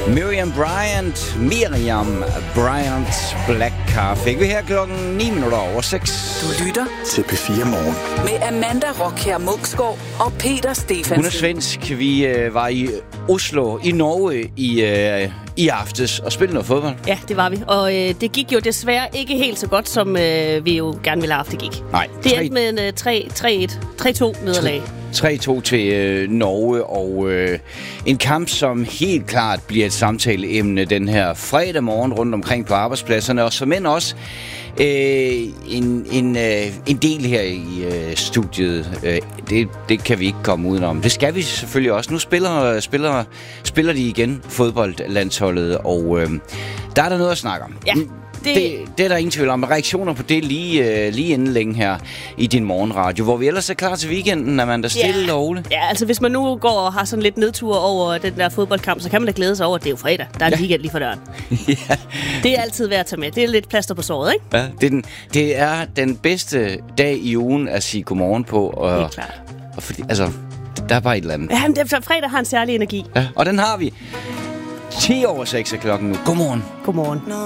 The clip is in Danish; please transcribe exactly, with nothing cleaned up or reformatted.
Miriam Bryant, Miriam Bryant, Black Car fik vi her klokken ni minutter over seks. Du lytter til P fire Morgen med Amanda Rockher Munksgaard og Peter Stephensen. Hun er svensk. Vi øh, var i Oslo i Norge i, øh, i aftes og spillede noget fodbold. Ja, det var vi. Og øh, det gik jo desværre ikke helt så godt, som øh, vi jo gerne ville have haft det gik. Nej. Det endte med en øh, tre et, tre to nederlag. tre to til øh, Norge, og øh, en kamp, som helt klart bliver et samtaleemne den her fredag morgen rundt omkring på arbejdspladserne, og som end også øh, en, en, øh, en del her i øh, studiet. Øh, det, det kan vi ikke komme udenom. Det skal vi selvfølgelig også. Nu spiller, spiller, spiller de igen fodboldlandsholdet, og øh, der er der noget at snakke om. Ja. Det, det, det er der ingen tvivl om. Reaktioner på det lige, uh, lige inden længe her i din morgenradio, hvor vi ellers er klar til weekenden, Amanda, stille ja. og Ole. Ja, altså hvis man nu går og har sådan lidt nedtur over den der fodboldkamp, så kan man da glæde sig over, at det er jo fredag. Der er en ja. weekend lige for døren. ja. Det er altid værd at tage med. Det er lidt plaster på såret, ikke? Ja, det er den, det er den bedste dag i ugen at sige godmorgen på. Og, Helt klart. Og fordi, altså, der er bare et eller andet. Ja, men det, fredag har en særlig energi. Ja, og den har vi. ti over seks er klokken nu. Godmorgen. Godmorgen.